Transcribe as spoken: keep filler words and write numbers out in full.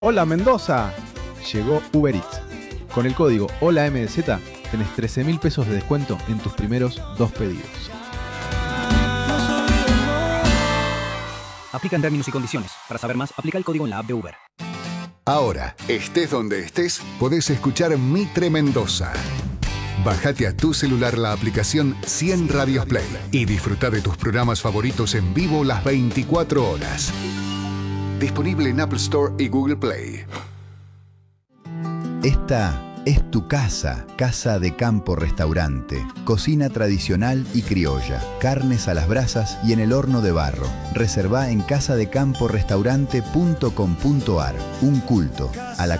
Hola Mendoza, llegó Uber Eats. Con el código HOLAMDZ tenés trece mil pesos de descuento en tus primeros dos pedidos. Aplican términos y condiciones. Para saber más, aplica el código en la app de Uber. Ahora, estés donde estés, podés escuchar Mitre Mendoza. Bájate a tu celular la aplicación cien Radios Play y disfruta de tus programas favoritos en vivo las veinticuatro horas. Disponible en Apple Store y Google Play. Esta es tu casa, Casa de Campo Restaurante. Cocina tradicional y criolla, carnes a las brasas y en el horno de barro. Reservá en casa de campo restaurante punto com punto ar. Un culto a la